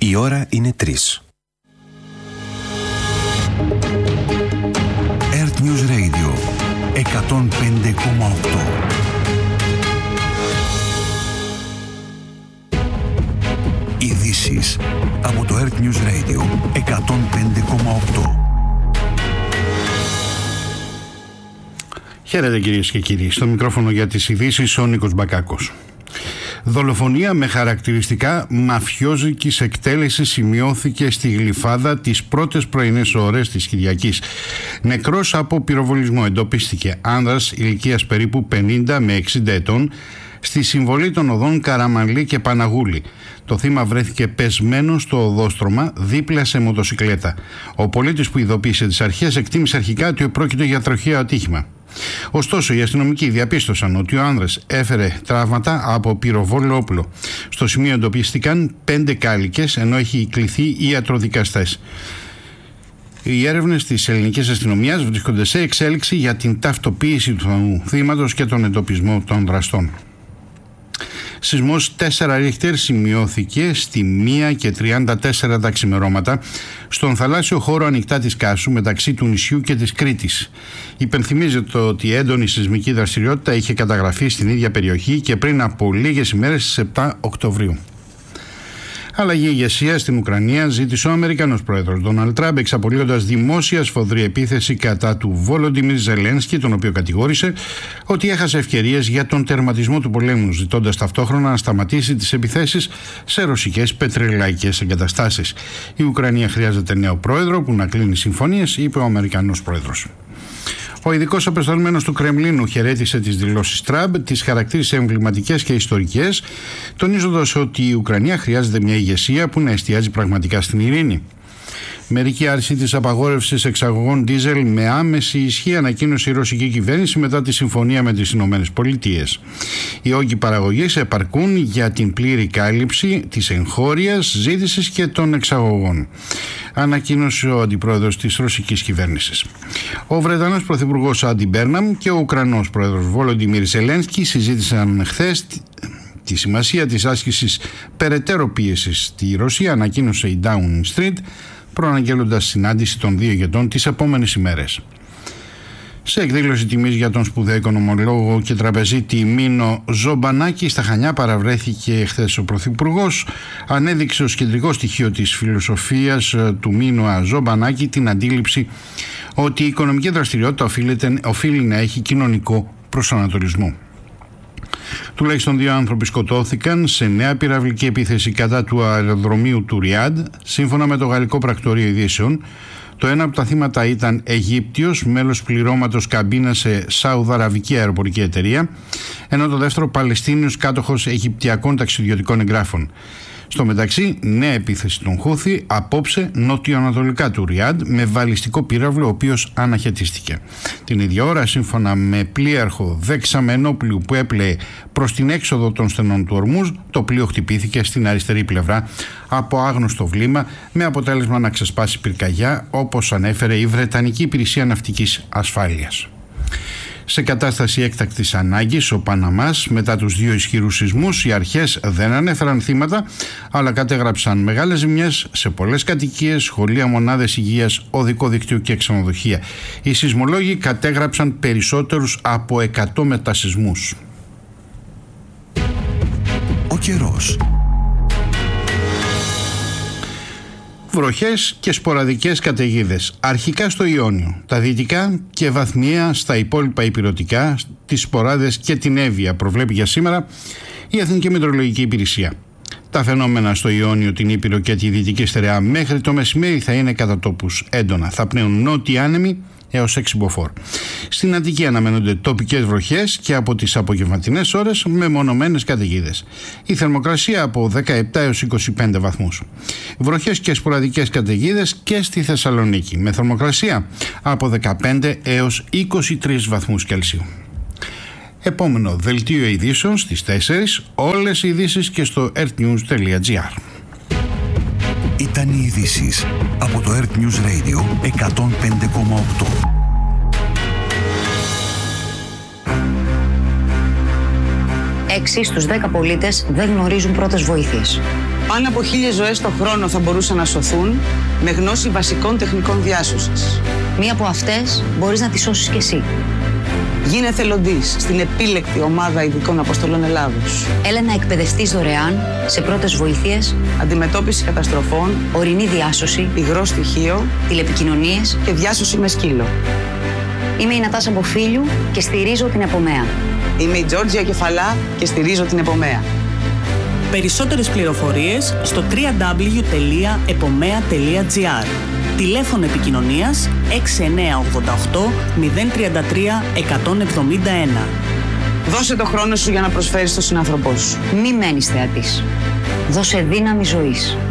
Η ώρα είναι 3. Earth News Radio 105,8. Ειδήσεις από το Earth News Radio 105,8. Χαίρετε κυρίες και κύριοι. Στο μικρόφωνο για τις ειδήσεις ο Νίκος Μπακάκος. Δολοφονία με χαρακτηριστικά μαφιόζικης εκτέλεσης σημειώθηκε στη Γλυφάδα τις πρώτες πρωινές ώρες της Κυριακής. Νεκρός από πυροβολισμό εντοπίστηκε άνδρας ηλικίας περίπου 50 με 60 ετών στη συμβολή των οδών Καραμανλή και Παναγούλη. Το θύμα βρέθηκε πεσμένο στο οδόστρωμα δίπλα σε μοτοσικλέτα. Ο πολίτης που ειδοποίησε τις αρχές εκτίμησε αρχικά ότι πρόκειται για τροχαίο ατύχημα. Ωστόσο, οι αστυνομικοί διαπίστωσαν ότι ο άνδρας έφερε τραύματα από πυροβόλο όπλο. Στο σημείο εντοπίστηκαν 5 κάλικες, ενώ έχει κληθεί ιατροδικαστές. Οι έρευνες της ελληνικής αστυνομίας βρίσκονται σε εξέλιξη για την ταυτοποίηση του θύματος και τον εντοπισμό των δραστών. Σεισμός 4 Ρίχτερ σημειώθηκε στη 1:34 τα ξημερώματα στον θαλάσσιο χώρο ανοιχτά της Κάσου μεταξύ του νησιού και της Κρήτης. Υπενθυμίζεται ότι η έντονη σεισμική δραστηριότητα είχε καταγραφεί στην ίδια περιοχή και πριν από λίγες ημέρες στις 7 Οκτωβρίου. Αλλαγή ηγεσία στην Ουκρανία ζήτησε ο Αμερικανός πρόεδρος Ντόναλντ Τραμπ, εξαπολύοντας δημόσια σφοδρή επίθεση κατά του Βόλοντιμιρ Ζελένσκι, τον οποίο κατηγόρησε ότι έχασε ευκαιρίες για τον τερματισμό του πολέμου, ζητώντας ταυτόχρονα να σταματήσει τις επιθέσεις σε ρωσικές πετρελαϊκές εγκαταστάσεις. Η Ουκρανία χρειάζεται νέο πρόεδρο που να κλείνει συμφωνίες, είπε ο Αμερικανός πρόεδρος. Ο ειδικός απεσταλμένος του Κρεμλίνου χαιρέτησε τις δηλώσεις Τραμπ, τις χαρακτήρισε εμβληματικές και ιστορικές, τονίζοντας ότι η Ουκρανία χρειάζεται μια ηγεσία που να εστιάζει πραγματικά στην ειρήνη. Μερική άρση της απαγόρευσης εξαγωγών ντίζελ με άμεση ισχύ ανακοίνωσε η ρωσική κυβέρνηση μετά τη συμφωνία με τις Ηνωμένες Πολιτείες. Οι όγκοι παραγωγής επαρκούν για την πλήρη κάλυψη της εγχώριας ζήτησης και των εξαγωγών, ανακοίνωσε ο αντιπρόεδρος της ρωσικής κυβέρνησης. Ο Βρετανός πρωθυπουργός Άντι Μπέρναμ και ο Ουκρανός πρόεδρος Βόλοντιμιρ Ζελένσκι συζήτησαν χθες τη σημασία της άσκησης περαιτέρω πίεσης στη Ρωσία, ανακοίνωσε η Downing Street, προαναγγέλλοντας συνάντηση των δύο ηγετών τις επόμενες ημέρες. Σε εκδήλωση τιμής για τον σπουδαίο οικονομολόγο και τραπεζίτη Μίνο Ζομπανάκη στα Χανιά παραβρέθηκε χθες ο Πρωθυπουργός. Ανέδειξε ως κεντρικό στοιχείο της φιλοσοφίας του Μίνο Ζομπανάκη την αντίληψη ότι η οικονομική δραστηριότητα οφείλει να έχει κοινωνικό προσανατολισμό. Τουλάχιστον 2 άνθρωποι σκοτώθηκαν σε νέα πυραυλική επίθεση κατά του αεροδρομίου του Ριάντ, σύμφωνα με το γαλλικό πρακτορείο ειδήσεων. Το ένα από τα θύματα ήταν Αιγύπτιος, μέλος πληρώματος καμπίνα σε Σαουδαραβική αεροπορική εταιρεία, ενώ το δεύτερο Παλαιστίνιος κάτοχος αιγυπτιακών ταξιδιωτικών εγγράφων. Στο μεταξύ, νέα επίθεση των Χούθι απόψε νοτιοανατολικά του Ριάντ με βαλιστικό πύραυλο, ο οποίος αναχαιτίστηκε. Την ίδια ώρα, σύμφωνα με πλοίαρχο δεξαμενόπλοιου που έπλεε προς την έξοδο των στενών του Ορμούζ, το πλοίο χτυπήθηκε στην αριστερή πλευρά από άγνωστο βλήμα, με αποτέλεσμα να ξεσπάσει πυρκαγιά, όπως ανέφερε η Βρετανική Υπηρεσία Ναυτικής Ασφάλειας. Σε κατάσταση έκτακτης ανάγκης, ο Παναμάς, μετά τους 2 ισχυρούς σεισμούς, οι αρχές δεν ανέφεραν θύματα, αλλά κατέγραψαν μεγάλες ζημιές σε πολλές κατοικίες, σχολεία, μονάδες υγείας, οδικό δίκτυο και ξενοδοχεία. Οι σεισμολόγοι κατέγραψαν περισσότερους από 100 μετασεισμούς. Ο καιρός. Βροχές και σποραδικές καταιγίδες, αρχικά στο Ιόνιο, τα δυτικά και βαθμιαία στα υπόλοιπα ηπειρωτικά, τις σποράδες και την Εύβοια, προβλέπει για σήμερα η Εθνική Μετεωρολογική Υπηρεσία. Τα φαινόμενα στο Ιόνιο, την Ήπειρο και τη Δυτική Στερεά μέχρι το μεσημέρι θα είναι κατά τόπους έντονα. Θα πνέουν νότιοι άνεμοι έως 6 μποφόρ. Στην Αττική αναμένονται τοπικές βροχές και από τις απογευματινές ώρες μεμονωμένες καταιγίδες. Η θερμοκρασία από 17 έως 25 βαθμούς. Βροχές και σποραδικές καταιγίδες και στη Θεσσαλονίκη, με θερμοκρασία από 15 έως 23 βαθμούς Κελσίου. Επόμενο δελτίο ειδήσεων στις 4, όλες οι ειδήσεις και στο earthnews.gr. Ήταν οι ειδήσεις από το Earth News Radio 105,8. Έξι στους 10 πολίτες δεν γνωρίζουν πρώτες βοήθειες. Πάνω από 1.000 ζωές το χρόνο θα μπορούσαν να σωθούν με γνώση βασικών τεχνικών διάσωσης. Μία από αυτές μπορείς να τη σώσεις κι εσύ. Γίνε εθελοντής στην επίλεκτη ομάδα ειδικών αποστολών Ελλάδος. Έλα να εκπαιδευτείς δωρεάν σε πρώτες βοήθειες, αντιμετώπιση καταστροφών, ορεινή διάσωση, υγρό στοιχείο, τηλεπικοινωνίες και διάσωση με σκύλο. Είμαι η Νατάσα Μποφίλιου και στηρίζω την Επομέα. Είμαι η Τζόρτζια Κεφαλά και στηρίζω την Επομέα. Περισσότερες πληροφορίες στο www.epomea.gr. Τηλέφωνο επικοινωνίας 6988 033 171. Δώσε το χρόνο σου για να προσφέρεις στον συνάνθρωπό σου. Μη μένεις θεατής. Δώσε δύναμη ζωής.